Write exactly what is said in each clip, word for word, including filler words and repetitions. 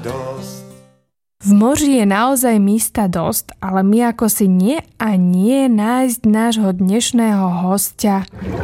dosť. V moři je naozaj místa dosť, ale my ako si nie a nie nájsť nášho dnešného hostia.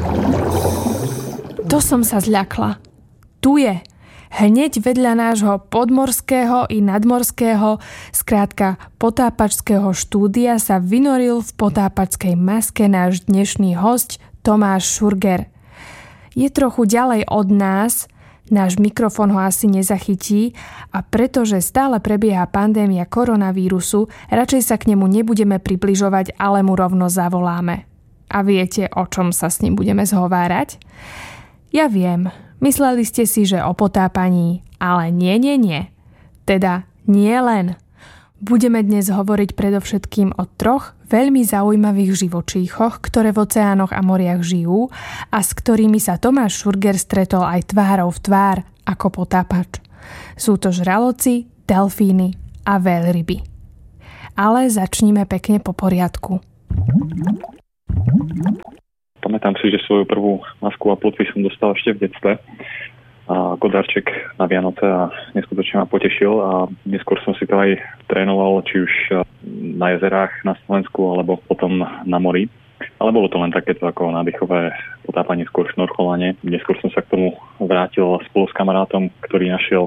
To som sa zľakla. Tu je. Hneď vedľa nášho podmorského i nadmorského, skrátka potápačského štúdia sa vynoril v potápačskej maske náš dnešný hosť Tomáš Šurger. Je trochu ďalej od nás, náš mikrofón ho asi nezachytí a pretože stále prebieha pandémia koronavírusu, radšej sa k nemu nebudeme približovať, ale mu rovno zavoláme. A viete, o čom sa s ním budeme zhovárať? Ja viem, mysleli ste si, že o potápaní, ale nie, nie, nie. Teda nie len. Budeme dnes hovoriť predovšetkým o troch veľmi zaujímavých živočíchoch, ktoré v oceánoch a moriach žijú a s ktorými sa Tomáš Šurger stretol aj tvárou v tvár ako potápač. Sú to žraloci, delfíny a veľryby. Ale začníme pekne po poriadku. Pamätám si, že svoju prvú masku a plotvy som dostal ešte v detstve. A ako darček na Vianoce a neskutočne ma potešil a neskôr som si to aj trénoval, či už na jezerách na Slovensku alebo potom na mori. Ale bolo to len takéto ako nádychové potápanie, skôr šnorchovanie. Neskôr som sa k tomu vrátil spolu s kamarátom, ktorý našiel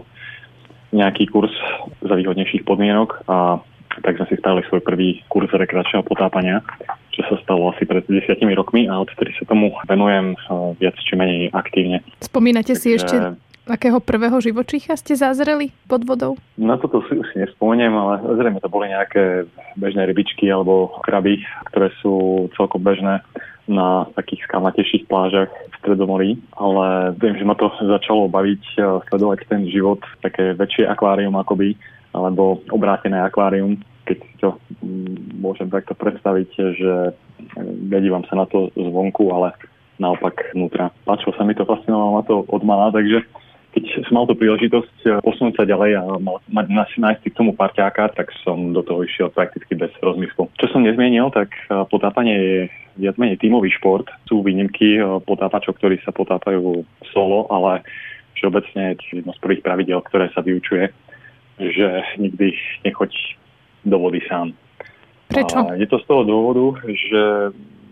nejaký kurz za výhodnejších podmienok a tak sme si spravili svoj prvý kurz rekreačného potápania, čo sa stalo asi pred desiatimi rokmi a odtedy sa tomu venujem viac či menej aktívne. Spomínate Takže si ešte, akého prvého živočícha ste zazreli pod vodou? Na toto si už nespomeniem, ale zrejme to boli nejaké bežné rybičky alebo kraby, ktoré sú celkom bežné na takých skalnatejších plážach v Stredomorí, ale viem, že ma to začalo baviť sledovať ten život, také väčšie akvárium akoby, alebo obrátené akvárium, keď si to môžem takto predstaviť, že nedívam sa na to zvonku, ale naopak vnútra. Páčilo sa mi to, fascinovalo ma to od malá, takže keď som mal tú príležitosť posunúť sa ďalej a mať nájsť k tomu parťáka, tak som do toho išiel prakticky bez rozmyslu. Čo som nezmienil, tak potápanie je viac menej tímový šport. Sú výnimky potápačov, ktorí sa potápajú solo, ale všeobecne je jedno z prvých pravidiel, ktoré sa vyučuje, že nikdy nechoď do vody sám. Prečo? A je to z toho dôvodu, že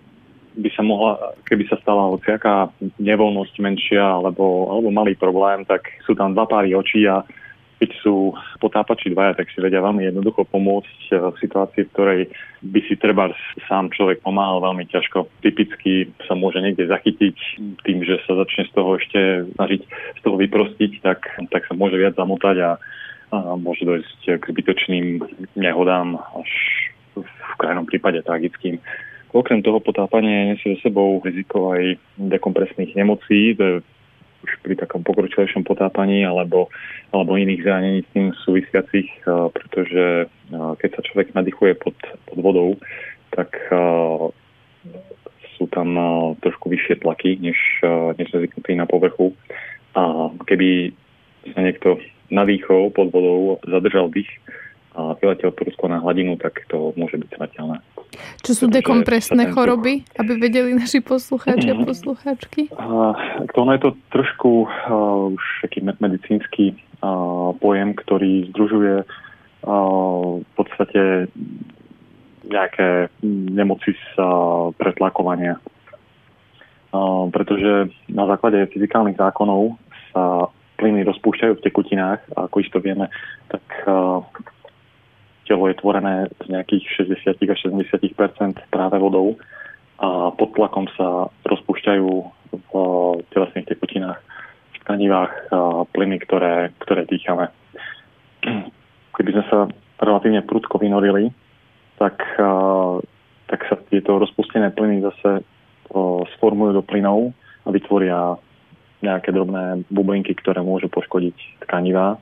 by sa mohla, keby sa stala hociaká nevoľnosť menšia alebo, alebo malý problém, tak sú tam dva páry očí a keď sú potápači dvaja, tak si vedia veľmi jednoducho pomôcť v situácii, v ktorej by si treba sám človek pomáhal veľmi ťažko. Typicky sa môže niekde zachytiť tým, že sa začne z toho ešte snažiť z toho vyprostiť, tak, tak sa môže viac zamotať a a môže dojsť k zbytočným nehodám až v krajnom prípade tragickým. Okrem toho potápanie nesie so sebou riziko aj dekompresných nemocí, už pri takom pokročilejšom potápaní alebo, alebo iných zranení s tým súvisiacich, pretože keď sa človek nadýchuje pod, pod vodou, tak sú tam trošku vyššie tlaky, než, než zvyknutý na povrchu. A keby sa niekto nadýchol pod vodou, zadržal dých a vyletel prúsko na hladinu, tak to môže byť smrteľné. Čo sú Pretože dekompresné choroby, druh... aby vedeli naši poslucháči a poslucháčky? Uh, to je to trošku uh, už taký medicínsky uh, pojem, ktorý združuje uh, v podstate nejaké nemoci z uh, pretlakovania. Uh, pretože na základe fyzikálnych zákonov sa plyny rozpúšťajú v tekutinách a ako isto vieme, tak uh, telo je tvorené z nejakých šesťdesiat až sedemdesiat percent práve vodou a pod tlakom sa rozpúšťajú v uh, telesných tekutinách, v tkanivách uh, plyny, ktoré, ktoré dýchame. Keby sme sa relatívne prudko vynorili, tak, uh, tak sa tieto rozpustené plyny zase uh, sformujú do plynov a vytvoria nejaké drobné bublinky, ktoré môžu poškodiť tkanivá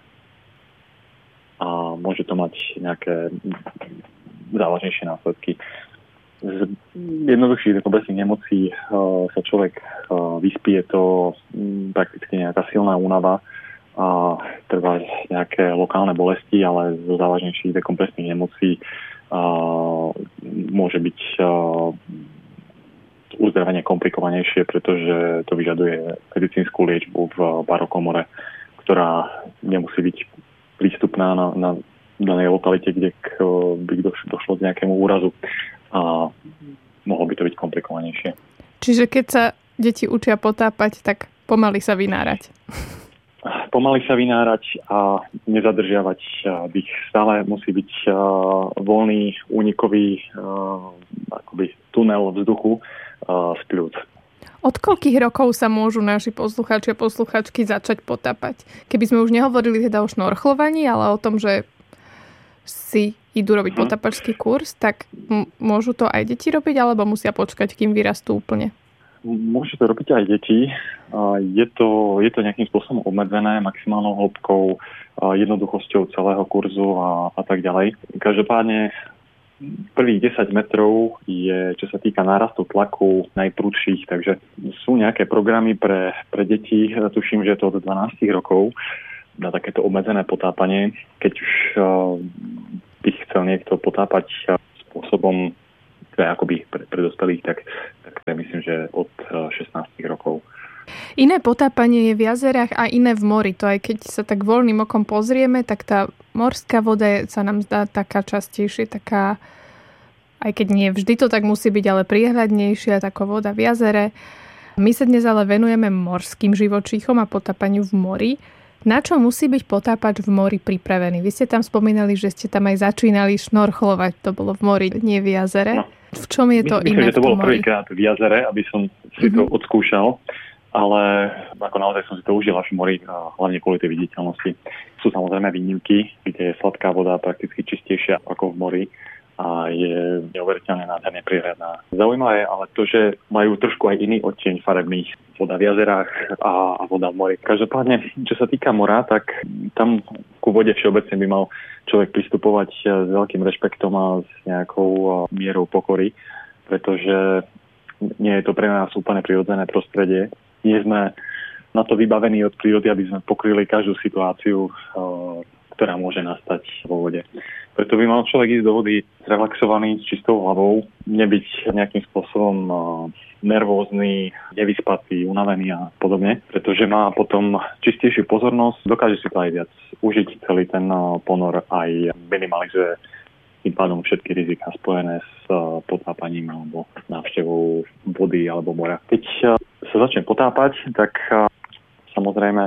a môže to mať nejaké závažnejšie následky. Z jednoduchších dekompresných nemocí uh, sa človek uh, vyspí, je to um, prakticky nejaká silná únava a trvá nejaké lokálne bolesti, ale zo závažnejších dekompresných nemocí uh, môže byť uh, uzdravenie komplikovanejšie, pretože to vyžaduje medicínsku liečbu v barokomore, ktorá nemusí byť neprístupná na, na danej lokalite, kde k, by došlo k nejakému úrazu a mohlo by to byť komplikovanejšie. Čiže keď sa deti učia potápať, tak pomaly sa vynárať. Pomaly sa vynárať a nezadržiavať dých. Stále musí byť voľný, únikový akoby tunel vzduchu z pľúc. Od koľkých rokov sa môžu naši poslucháči a posluchačky začať potápať? Keby sme už nehovorili teda o šnorchlovaní, ale o tom, že si idú robiť potápačský kurz, tak m- môžu to aj deti robiť, alebo musia počkať, kým vyrastú úplne? Môžu to robiť aj deti. Je to, je to nejakým spôsobom obmedzené maximálnou hĺbkou, jednoduchosťou celého kurzu a, a tak ďalej. Každopádne prvých desať metrov je, čo sa týka nárastu tlaku, najprudších, takže sú nejaké programy pre, pre deti, tuším, že je to od dvanásť rokov, na takéto obmedzené potápanie. Keď už by chcel niekto potápať spôsobom akoby pre, pre dospelých, tak, tak myslím, že od šestnásť rokov. Iné potápanie je v jazerách a iné v mori. To aj keď sa tak voľným okom pozrieme, tak tá morská voda sa nám zdá taká častejšie, taká, aj keď nie vždy to tak musí byť, ale priehľadnejšia, taká voda v jazere. My sa dnes ale venujeme morským živočíchom a potápaniu v mori. Na čo musí byť potápač v mori pripravený? Vy ste tam spomínali, že ste tam aj začínali šnorchlovať. To bolo v mori, nie v jazere. No. V čom je to Myslím, iné že to v bolo mori? prvýkrát v jazere, aby som si mm-hmm. to odskúšal, ale ako naozaj som si to užil až v mori, hlavne kvôli tej viditeľnosti. Sú samozrejme výnimky, kde je sladká voda prakticky čistejšia ako v mori a je neuveriteľne nádherne prihľadná. Zaujímavé je ale to, že majú trošku aj iný odtieň farebných. Voda v jazerách a, a voda v mori. Každopádne, čo sa týka mora, tak tam ku vode všeobecne by mal človek pristupovať s veľkým rešpektom a s nejakou mierou pokory, pretože nie je to pre nás úplne prirodzené prostredie. Nie sme na to vybavení od prírody, aby sme pokryli každú situáciu, ktorá môže nastať vo vode. Preto by mal človek ísť do vody relaxovaný, s čistou hlavou, nebyť nejakým spôsobom nervózny, nevyspatý, unavený a podobne, pretože má potom čistejšiu pozornosť, dokáže si to aj viac užiť celý ten ponor, aj minimalizuje tým pádom všetky rizika spojené s potápaním alebo návštevou vody alebo mora. Keď sa začne potápať, tak samozrejme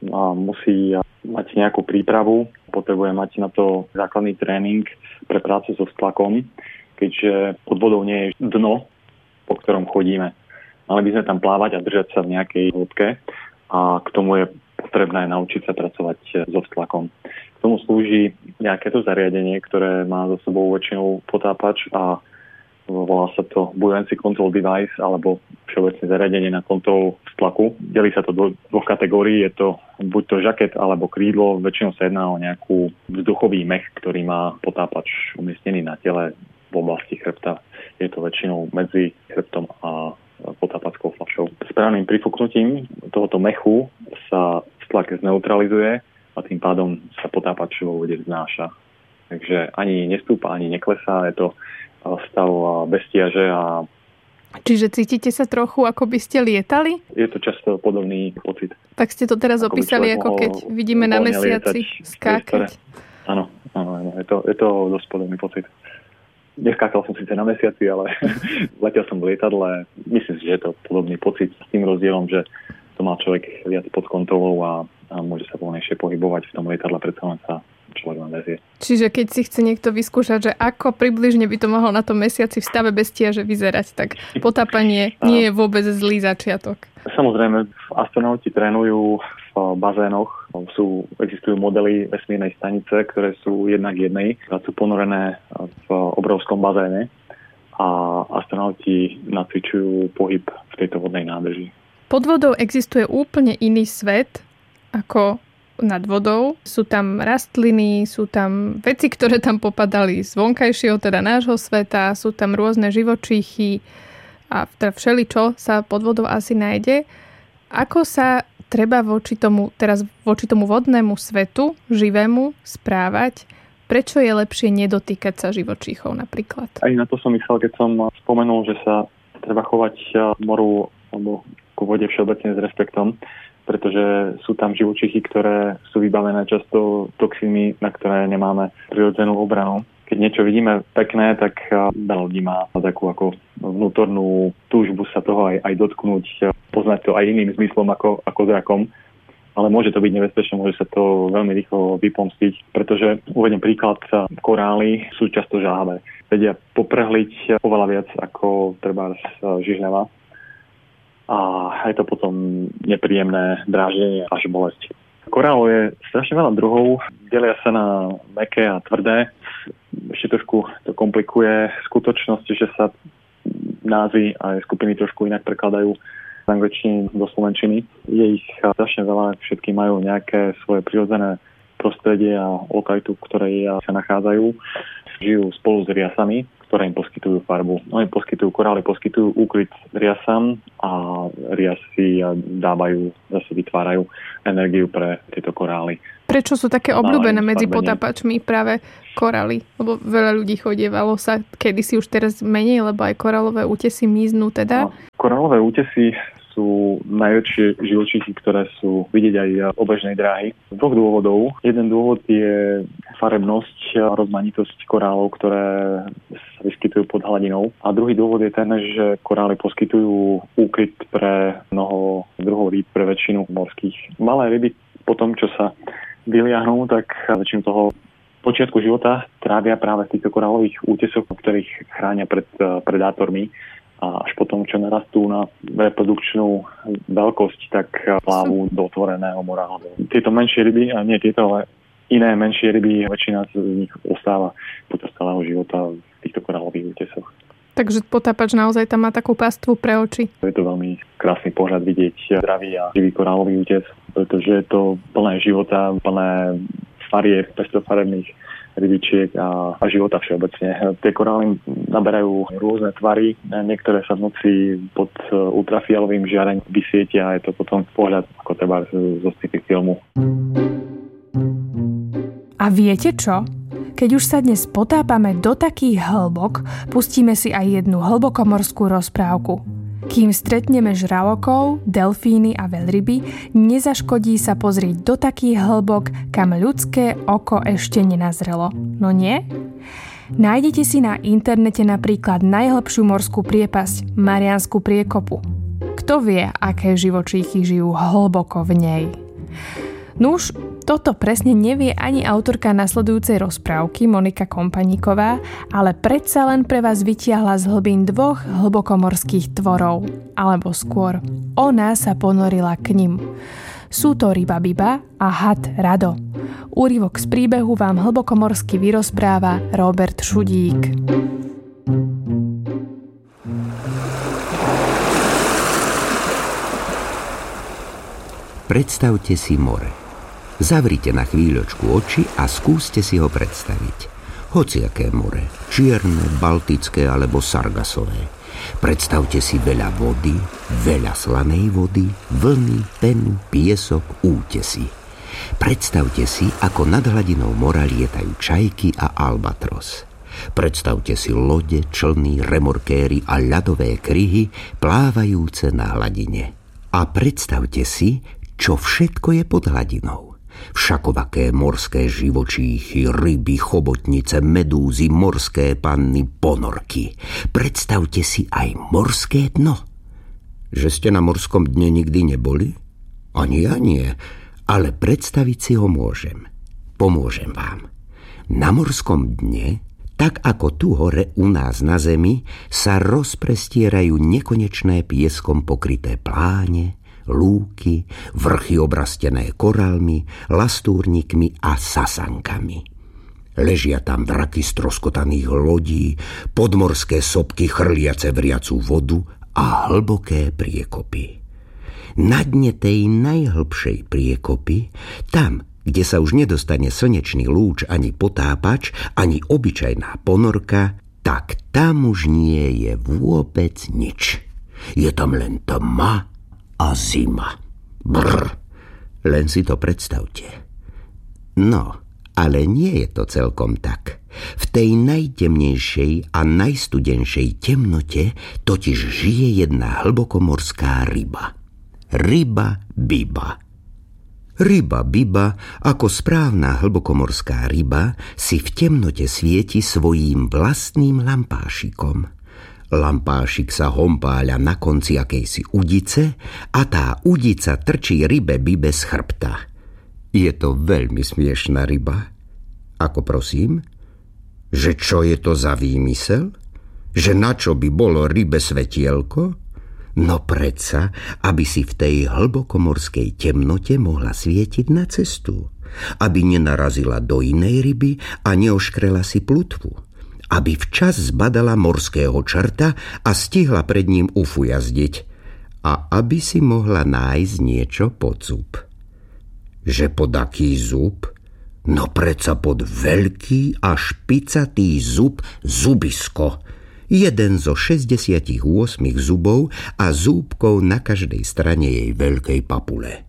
musí mať nejakú prípravu, potrebuje mať na to základný tréning pre prácu so tlakom, keďže pod vodou nie je dno, po ktorom chodíme. Mali by sme tam plávať a držať sa v nejakej hĺbke a k tomu je potrebné naučiť sa pracovať so tlakom. K tomu slúži nejaké to zariadenie, ktoré má za sebou väčšinou potápač a volá sa to Buoyancy Control Device alebo všeobecné zariadenie na kontrolu tlaku. Delí sa to do dvoch kategórií. Je to buď to žaket alebo krídlo. Väčšinou sa jedná o nejakú vzduchový mech, ktorý má potápač umiestnený na tele v oblasti chrbta. Je to väčšinou medzi chrbtom a potápackou fľašou. Správnym prifúknutím tohoto mechu sa tlak zneutralizuje a tým pádom sa potápač vo vode vznáša. Takže ani nestúpa, ani neklesá. Je to stav bez stiaže a Čiže cítite sa trochu, ako by ste lietali? Je to často podobný pocit. Tak ste to teraz ako opísali, ako keď vidíme na mesiaci skákať. Áno, áno, je to, je to dosť podobný pocit. Neskákal som síce na mesiaci, ale letel som v lietadle. Myslím si, že je to podobný pocit s tým rozdielom, že to má človek viac pod kontrolou a, a môže sa voľnejšie pohybovať v tom lietadle, predsa len sa človek len vezie. Čiže keď si chce niekto vyskúšať, že ako približne by to mohol na tom mesiaci v stave bez stiaže vyzerať, tak potápanie nie je vôbec zlý začiatok. Samozrejme, astronauti trénujú v bazénoch. Sú, existujú modely vesmírnej stanice, ktoré sú jednak jednej. Sú ponorené v obrovskom bazéne a astronauti nacvičujú pohyb v tejto vodnej nádrži. Pod vodou existuje úplne iný svet ako nad vodou. Sú tam rastliny, sú tam veci, ktoré tam popadali z vonkajšieho, teda nášho sveta, sú tam rôzne živočíchy a teda všeličo sa pod vodou asi nájde. Ako sa treba voči tomu, teraz voči tomu vodnému svetu, živému, správať? Prečo je lepšie nedotýkať sa živočíchov napríklad? Aj na to som myslel, keď som spomenul, že sa treba chovať moru alebo ku vode všeobecne s rešpektom, pretože sú tam živočichy, ktoré sú vybavené často toxínmi, na ktoré nemáme prirodzenú obranu. Keď niečo vidíme pekné, tak veľa ľudí má takú ako vnútornú túžbu sa toho aj, aj dotknúť, poznať to aj iným zmyslom ako, ako zrakom. Ale môže to byť nebezpečné, môže sa to veľmi rýchlo vypomstiť, pretože uvediem príklad, korály sú často žáve. Vedia poprehliť oveľa viac ako treba žižľava a je to potom nepríjemné dráždenie až bolesť. Korálov je strašne veľa druhov, delia sa na mäkké a tvrdé. Ešte trošku to komplikuje skutočnosť, že sa názvy a skupiny trošku inak prekladajú z angličtiny do slovenčiny. Je ich strašne veľa, všetky majú nejaké svoje prirodzené prostredie a lokalitu, v ktorej sa nachádzajú. Žijú spolu s riasami, ktoré im poskytujú farbu. Oni poskytujú, korály poskytujú úkryt riasam a riasy dávajú, zase vytvárajú energiu pre tieto korály. Prečo sú také obľúbené medzi potápačmi práve korály? Lebo veľa ľudí chodievalo sa kedysi, už teraz menej, lebo aj korálové útesy miznú teda. No, korálové útesy sú najväčšie živočichy, ktoré sú vidieť aj obežnej dráhy. Z dvoch dôvodov. Jeden dôvod je farebnosť a rozmanitosť korálov, ktoré sa vyskytujú pod hladinou. A druhý dôvod je ten, že korály poskytujú úkryt pre mnoho druhov rýb, pre väčšinu morských. Malé ryby po tom, čo sa vyliahnú, tak väčšinu toho počiatku života trávia práve v týchto korálových útesoch, ktorých chránia pred predátormi. A až potom, čo narastú na reprodukčnú veľkosť, tak plávu do otvoreného mora. Tieto menšie ryby, a nie tieto, ale iné menšie ryby, väčšina z nich ostáva počas celého života v týchto korálových útesoch. Takže potápač naozaj tam má takú pastvu pre oči. Je to veľmi krásny pohľad vidieť zdravý a živý korálový útes, pretože je to plné života, plné farieb, pestrofarebných rybičiek a, a života všeobecne. Tie korály naberajú rôzne tvary, niektoré sa v noci pod ultrafialovým žiarením vysvietia a je to potom pohľad ako treba zo sci-fi filmu. A viete čo? Keď už sa dnes potápame do takých hĺbok, pustíme si aj jednu hlbokomorskú rozprávku. Kým stretneme žralokov, delfíny a veľryby, nezaškodí sa pozrieť do takých hĺbok, kam ľudské oko ešte nenazrelo. No nie? Nájdete si na internete napríklad najhlbšiu morskú priepasť, Mariánsku priekopu. Kto vie, aké živočíchy žijú hlboko v nej? Nuž, toto presne nevie ani autorka nasledujúcej rozprávky Monika Kompaníková, ale predsa len pre vás vytiahla z hlbín dvoch hlbokomorských tvorov, alebo skôr ona sa ponorila k nim. Sú to ryba Biba a had Rado. Úryvok z príbehu vám hlbokomorsky vyrozpráva Robert Šudík. Predstavte si more. Zavrite na chvíľočku oči a skúste si ho predstaviť. Hociaké more, čierne, baltické alebo sargasové. Predstavte si veľa vody, veľa slanej vody, vlny, penu, piesok, útesy. Predstavte si, ako nad hladinou mora lietajú čajky a albatros. Predstavte si lode, člny, remorkéry a ľadové kryhy plávajúce na hladine. A predstavte si, čo všetko je pod hladinou. Všakovaké morské živočíchy, ryby, chobotnice, medúzy, morské panny, ponorky. Predstavte si aj morské dno. Že ste na morskom dne nikdy neboli? Ani ja nie, ale predstaviť si ho môžem. Pomôžem vám. Na morskom dne, tak ako tu hore u nás na zemi, sa rozprestierajú nekonečné pieskom pokryté pláne, lúky, vrchy obrastené korálmi, lastúrnikmi a sasankami. Ležia tam vraky stroskotaných lodí, podmorské sopky chrliace vriacu vodu a hlboké priekopy. Na dne tej najhlbšej priekopy, tam, kde sa už nedostane slnečný lúč ani potápač, ani obyčajná ponorka, tak tam už nie je vôbec nič. Je tam len tma a zima. Brr, len si to predstavte. No, ale nie je to celkom tak. V tej najtemnejšej a najstudenšej temnote totiž žije jedna hlbokomorská ryba. Ryba Biba. Ryba Biba, ako správna hlbokomorská ryba, si v temnote svieti svojím vlastným lampášikom. Lampášik sa hompáľa na konci akejsi udice a tá udica trčí rybe Bibe z chrbta. Je to veľmi smiešná ryba. Ako prosím? Že čo je to za výmysel? Že na čo by bolo rybe svetielko? No predsa, aby si v tej hlbokomorskej temnote mohla svietiť na cestu. Aby nenarazila do inej ryby a neoškrela si plutvu. Aby včas zbadala morského čerta a stihla pred ním ufujazdiť. A aby si mohla nájsť niečo pod zub. Že pod aký zub? No predsa pod veľký a špicatý zub zubisko. Jeden zo šesťdesiatich osem zubov a zúbkov na každej strane jej veľkej papule.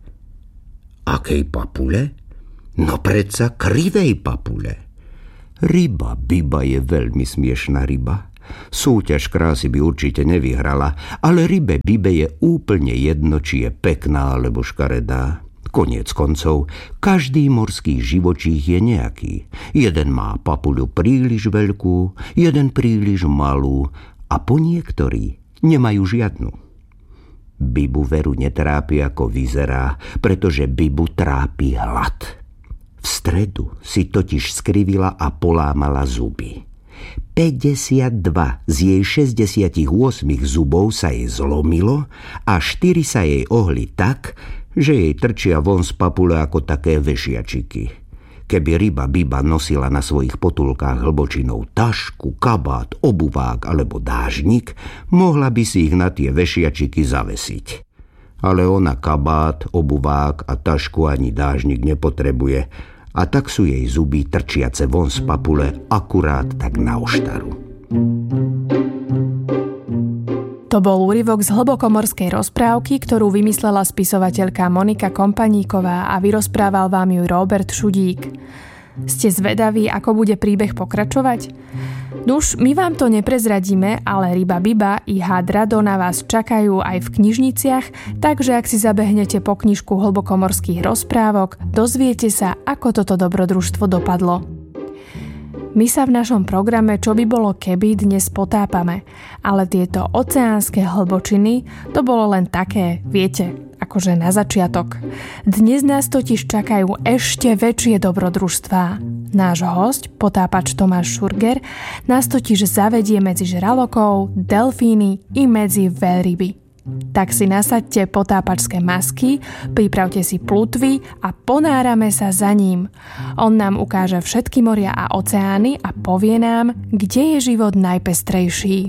Akej papule? No predsa krivej papule. Ryba Biba je veľmi smiešná ryba. Súťaž krásy by určite nevyhrala, ale rybe Bibe je úplne jedno, či je pekná alebo škaredá. Koniec koncov, každý morský živočích je nejaký. Jeden má papuľu príliš veľkú, jeden príliš malú a po niektorí nemajú žiadnu. Bibu veru netrápi, ako vyzerá, pretože Bibu trápi hlad. V stredu si totiž skrivila a polámala zuby. päťdesiatdva z jej šesťdesiatich osem zubov sa jej zlomilo a štyri sa jej ohli tak, že jej trčia von z papule ako také vešiačiky. Keby ryba Biba nosila na svojich potulkách hlbočinou tašku, kabát, obuvák alebo dážnik, mohla by si ich na tie vešiačiky zavesiť. Ale ona kabát, obuvák a tašku ani dážnik nepotrebuje a tak sú jej zuby trčiace von z papule akurát tak na oštaru. To bol úryvok z hlbokomorskej rozprávky, ktorú vymyslela spisovateľka Monika Kompaníková a vyrozprával vám ju Róbert Šudík. Ste zvedaví, ako bude príbeh pokračovať? Nuž, my vám to neprezradíme, ale Ryba Biba i Had Rado na vás čakajú aj v knižniciach, takže ak si zabehnete po knižku hlbokomorských rozprávok, dozviete sa, ako toto dobrodružstvo dopadlo. My sa v našom programe Čo by bolo keby dnes potápame, ale tieto oceánske hlbočiny to bolo len také, viete, akože na začiatok. Dnes nás totiž čakajú ešte väčšie dobrodružstvá. Náš hosť, potápač Tomáš Šurger, nás totiž zavedie medzi žralokov, delfíny i medzi veľryby. Tak si nasaďte potápačské masky, pripravte si plutvy a ponárame sa za ním. On nám ukáže všetky moria a oceány a povie nám, kde je život najpestrejší.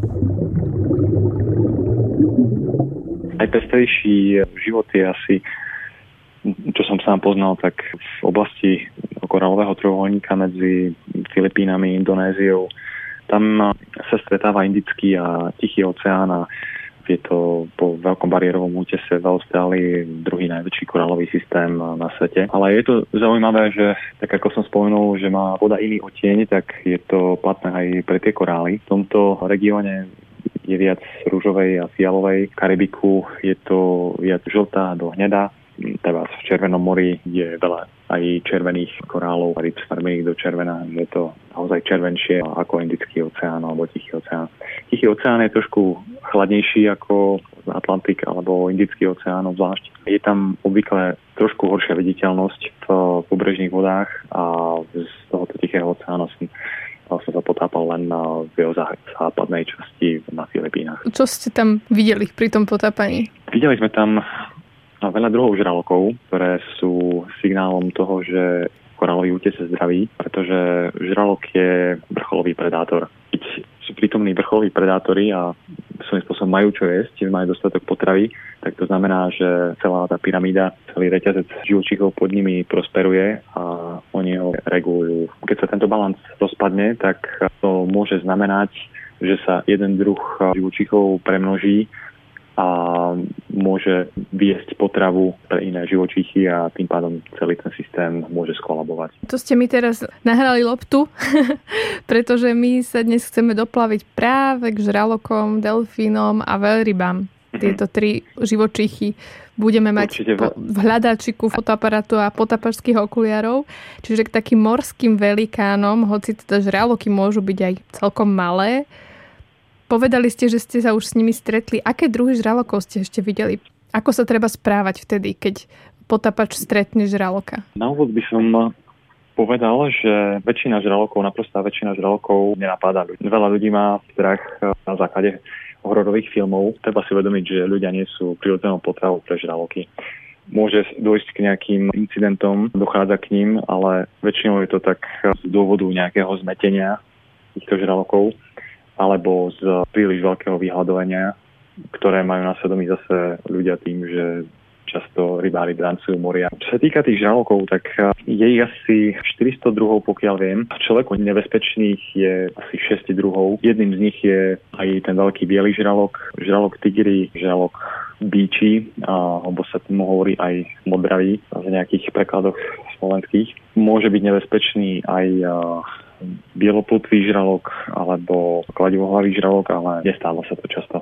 Najpestrejší život je asi, čo som sám poznal, tak v oblasti koralového trojuholníka medzi Filipínami a Indonéziou. Tam sa stretáva Indický a Tichý oceán a je to po veľkom bariérovom útese v Austrálii druhý najväčší korálový systém na svete. Ale je to zaujímavé, že tak ako som spomenul, že má voda iný odtieň, tak je to platné aj pre tie korály. V tomto regióne je viac rúžovej a fialovej. V Karibiku je to viac žltá do hnedá. Teda v Červenom mori je veľa aj červených korálov, ryb sfarbených do červená, že je to naozaj červenšie ako Indický oceán alebo Tichý oceán. Tichý oceán je trošku chladnejší ako Atlantik alebo Indický oceán obzvlášť. Je tam obvykle trošku horšia viditeľnosť v pobrežných vodách a z tohoto Tichého oceánu som vlastne sa potápal len v jeho západnej časti na Filipínach. Čo ste tam videli pri tom potápaní? Videli sme tam veľa druhov žralokov, ktoré sú signálom toho, že korálový útes je zdravý, pretože žralok je vrcholový predátor. Keď sú prítomní vrcholoví predátori a svojím spôsobom majú čo jesť, majú dostatok potravy, tak to znamená, že celá tá pyramída, celý reťazec živočíchov pod nimi prosperuje a oni ho regulujú. Keď sa tento balans rozpadne, tak to môže znamenať, že sa jeden druh živočíchov premnoží a môže viesť potravu pre iné živočíchy a tým pádom celý ten systém môže skolabovať. To ste mi teraz nahrali loptu, pretože my sa dnes chceme doplaviť práve k žralokom, delfínom a veľrybám. tieto tri živočichy budeme mať po, v hľadáčiku fotoaparátu a potápačských okuliarov. Čiže k takým morským velikánom, hoci teda žraloky môžu byť aj celkom malé. Povedali ste, že ste sa už s nimi stretli. Aké druhy žralokov ste ešte videli? Ako sa treba správať vtedy, keď potápač stretne žraloka? Na úvod by som povedal, že väčšina žralokov, naprostá väčšina žralokov nenapadá ľudí. Veľa ľudí má strach na základe hororových filmov. Treba si uvedomiť, že ľudia nie sú prirodzenou potravou pre žraloky. Môže dôjsť k nejakým incidentom, dochádza k ním, ale väčšinou je to tak z dôvodu nejakého zmetenia týchto žralokov alebo z príliš veľkého vyhľadovania, ktoré majú na svedomí zase ľudia tým, že často rybári drancujú moria. Čo sa týka tých žralokov, tak je ich asi štyristo druhov, pokiaľ viem. Človeku nebezpečných je asi šesť druhov. Jedným z nich je aj ten veľký biely žralok, žralok tigri, žralok bíči, alebo sa tomu hovorí aj modravý v nejakých prekladoch slovenských. Môže byť nebezpečný aj bieloplutvý žralok alebo kladivohlavý žralok, ale nestáva sa to často.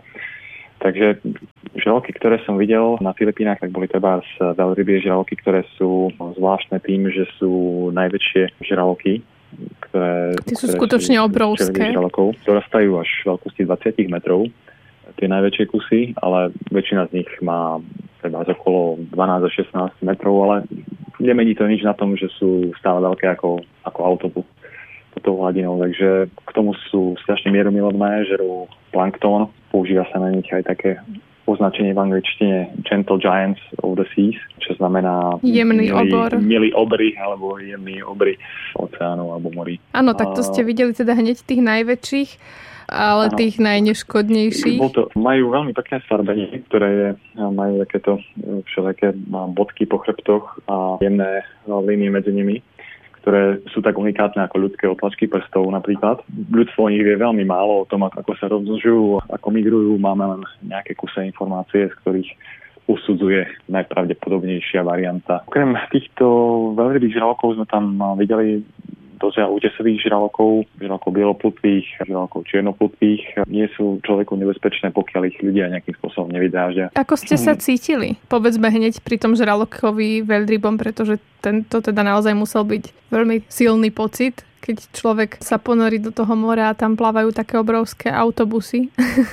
Takže žraloky, ktoré som videl na Filipínach, tak boli teda veľrybie žraloky, ktoré sú zvláštne tým, že sú najväčšie žraloky, ktoré, Tí sú ktoré skutočne sú, obrovské. Žralokov, dorastajú až veľkosti dvadsať metrov, tie najväčšie kusy, ale väčšina z nich má teda okolo dvanásť až šestnásť metrov, ale nemení to nič na tom, že sú stále veľké ako, ako autobus pod tou hladinou, takže k tomu sú strašne mierumilovné, žerú planktón, používa sa na nich aj také označenie v angličtine Gentle Giants of the Seas, čo znamená jemný milý, obor. milý obry alebo jemný obry oceánov alebo morí. Áno, tak to ste videli teda hneď tých najväčších, ale ano. Tých najneškodnejších. To, majú veľmi pekné sfarbenie, ktoré je, majú takéto všelijaké bodky po chrbtoch a jemné línie medzi nimi, ktoré sú tak unikátne ako ľudské otlačky prstov napríklad. Ľudstvo o nich vie veľmi málo o tom, ako sa rozmnožujú, ako migrujú. Máme len nejaké kuse informácie, z ktorých usudzuje najpravdepodobnejšia varianta. Okrem týchto veľrybých žralokov sme tam videli dosť útesových žralokov, žralokov bieloplutvých, žralokov čiernoplutvých. Nie sú človeku nebezpečné, pokiaľ ich ľudia nejakým spôsobom nevydráždia. Ako ste sa cítili? Povedzme hneď pri tom žralokovi veľrybom, pretože tento teda naozaj musel byť veľmi silný pocit, keď človek sa ponorí do toho mora a tam plávajú také obrovské autobusy.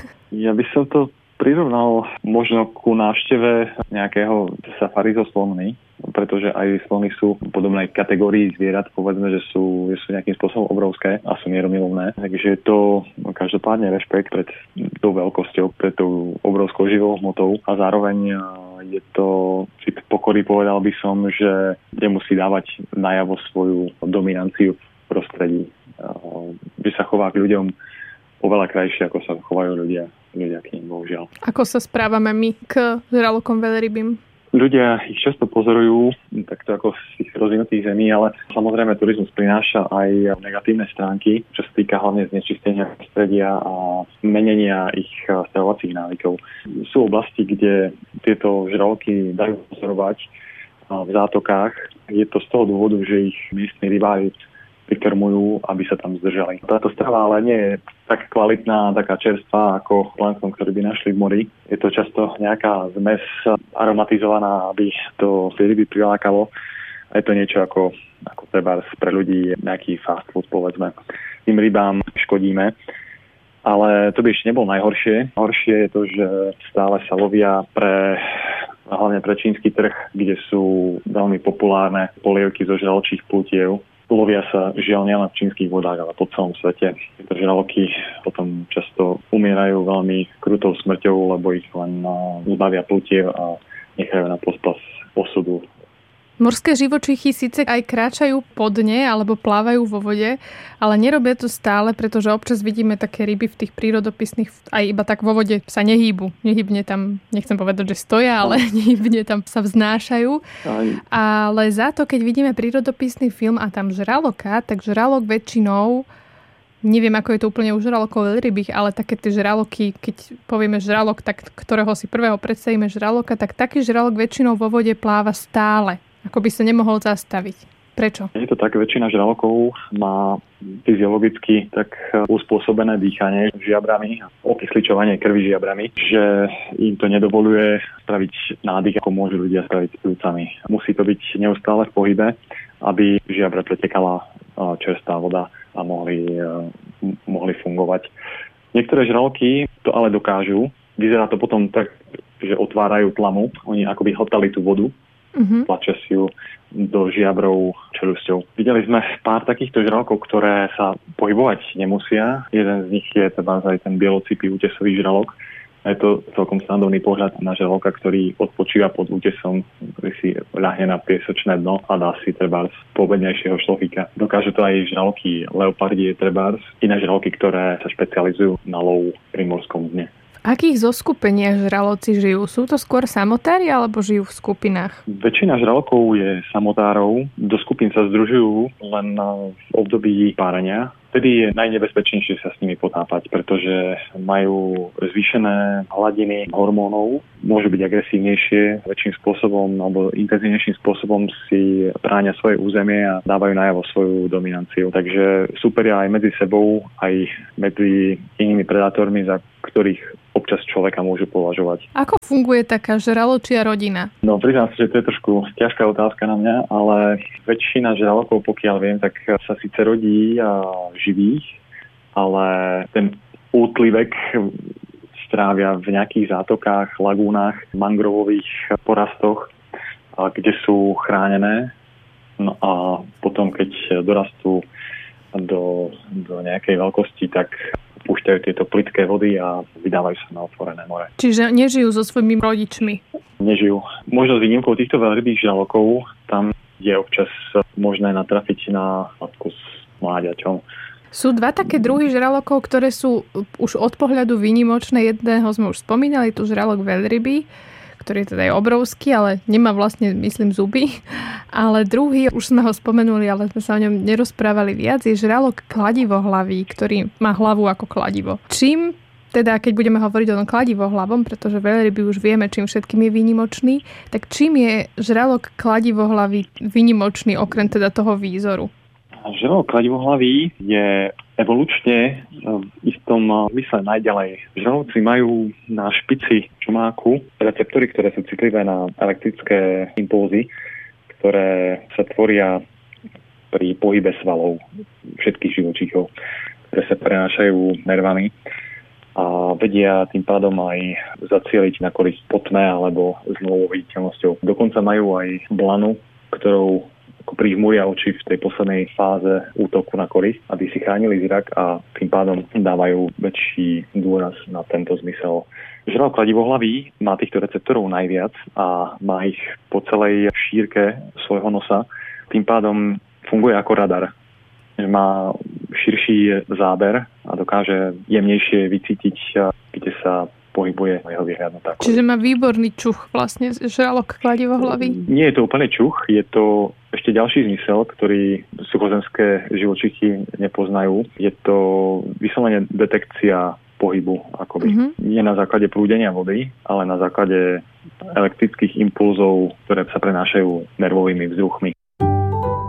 Ja by som to prirovnal možno ku návšteve nejakého safari so slonmi, pretože aj slony sú v podobnej kategórii zvierat, povedzme, že sú, že sú nejakým spôsobom obrovské a sú mieromilovné. Takže je to každopádne rešpekt pred tou veľkosťou, pred tou obrovskou živou hmotou a zároveň je to cit pokory, povedal by som, že nemusí dávať najavo svoju dominanciu v prostredí. Že sa chová k ľuďom oveľa krajšie, ako sa chovajú ľudia, ľudia k ním, bohužiaľ. Ako sa správame my k žralokom veľrybým? Ľudia ich často pozorujú takto ako z tých rozvinutých zemí, ale samozrejme turizmus prináša aj negatívne stránky, čo sa týka hlavne znečistenia prostredia a menenia ich stravovacích návykov. Sú oblasti, kde tieto žraloky dajú pozorovať v zátokách. Je to z toho dôvodu, že ich miestni rybári prikrmujú, aby sa tam zdržali. Táto strava ale nie je tak kvalitná, taká čerstvá ako plankton, ktorý by našli v mori. Je to často nejaká zmes aromatizovaná, aby to tie ryby prilákalo. A je to niečo ako, ako trebárs pre ľudí nejaký fast food, povedzme. Tým rybám škodíme. Ale to by ešte nebolo najhoršie. Horšie je to, že stále sa lovia pre hlavne pre čínsky trh, kde sú veľmi populárne polievky zo žraločích plutiev. Lovia sa žiaľ nielen v čínskych vodách, ale po celom svete. Tieto žraloky potom často umierajú veľmi krutou smrťou, lebo ich len zbavia plutiev a nechajú na pospas osudu. Morské živočichy síce aj kráčajú po dne alebo plávajú vo vode, ale nerobia to stále, pretože občas vidíme také ryby v tých prírodopisných, aj iba tak vo vode sa nehýbu. Nehybne tam, nechcem povedať, že stoja, ale nehybne tam sa vznášajú. Aj. Ale za to, keď vidíme prírodopisný film a tam žraloka, tak žralok väčšinou, neviem, ako je to úplne u žralokov veľrybých, ale také tie žraloky, keď povieme žralok, tak ktorého si prvého predstavíme žraloka, tak taký žralok väčšinou vo vode pláva stále. Ako by sa nemohol zastaviť. Prečo? Je to tak, väčšina žralokov má fyziologicky tak uspôsobené dýchanie žiabrami, okysličovanie krvi žiabrami, že im to nedovoluje spraviť nádych, ako môžu ľudia spraviť s pľúcami. Musí to byť neustále v pohybe, aby žiabra pretekala čerstvá voda a mohli, mohli fungovať. Niektoré žraloky to ale dokážu. Vyzerá to potom tak, že otvárajú tlamu. Oni akoby hltali tú vodu, mm-hmm. tlačia si ju do žiabrov čelusťou. Videli sme pár takýchto žralokov, ktoré sa pohybovať nemusia. Jeden z nich je teda aj ten bielocipý útesový žralok. Je to celkom srandovný pohľad na žraloka, ktorý odpočíva pod útesom, ktorý si ľahne na piesočné dno a dá si trebárs poobednejšieho šlofíka. Dokážu to aj žraloky leopardie trebárs, iné žraloky, ktoré sa špecializujú na lov pri morskom dne. V akých zoskupeniach žraloci žijú? Sú to skôr samotári alebo žijú v skupinách? Väčšina žralokov je samotárov. Do skupín sa združujú len v období párenia. Vtedy je najnebezpečnejšie sa s nimi potápať, pretože majú zvýšené hladiny hormónov, môžu byť agresívnejšie, väčším spôsobom alebo intenzívnejším spôsobom si bránia svoje územie a dávajú najavo svoju dominanciu. Takže súperia aj medzi sebou, aj medzi inými predátormi, za ktorých občas človeka môžu považovať. Ako funguje taká žraločia rodina? No, priznám sa, že to je trošku ťažká otázka na mňa, ale väčšina žralokov, pokiaľ viem, tak sa síce rodí a živých, ale ten útlivek strávia v nejakých zátokách, lagúnach, mangrovových porastoch, kde sú chránené. No a potom, keď dorastú do, do nejakej veľkosti, tak púšťajú tieto plitké vody a vydávajú sa na otvorené more. Čiže nežijú so svojimi rodičmi? Nežijú. Možno s výnimkou týchto veľrybých žralokov, tam je občas možné natrafiť na matku s mláďaťom. Sú dva také druhy žralokov, ktoré sú už od pohľadu výnimočné. Jedného sme už spomínali, tu žralok veľryby, ktorý teda je obrovský, ale nemá vlastne, myslím, zuby. Ale druhý, už sme ho spomenuli, ale sme sa o ňom nerozprávali viac, je žralok kladivohlavý, ktorý má hlavu ako kladivo. Čím, teda keď budeme hovoriť o tom kladivohlavom, pretože veľryby už vieme, čím všetkým je výnimočný, tak čím je žralok kladivohlavý výnimočný, okrem teda toho výzoru? Žralok kladivohlavý je evolučne v istom mysle najďalej. Žraloci majú na špici čumáku receptory, ktoré sú citlivé na elektrické impulzy, ktoré sa tvoria pri pohybe svalov všetkých živočíchov, ktoré sa prenášajú nervami a vedia tým pádom aj zacieliť na korisť potné alebo s nulovou viditeľnosťou. Dokonca majú aj blanu, ktorou ako prižmúria oči v tej poslednej fáze útoku na korisť, aby si chránili zrak a tým pádom dávajú väčší dôraz na tento zmysel. Žralok kladivohlavý má týchto receptorov najviac a má ich po celej šírke svojho nosa. Tým pádom funguje ako radar. Má širší záber a dokáže jemnejšie vycítiť, kde sa pohybuje jeho vyhľadnutá. Čiže má výborný čuch vlastne žralok kladivohlavý? Nie je to úplne čuch, je to ešte ďalší zmysel, ktorý suchozemské živočichy nepoznajú. Je to vyslovene detekcia pohybu, akoby. Mm-hmm. Nie na základe prúdenia vody, ale na základe elektrických impulzov, ktoré sa prenášajú nervovými vzruchmi.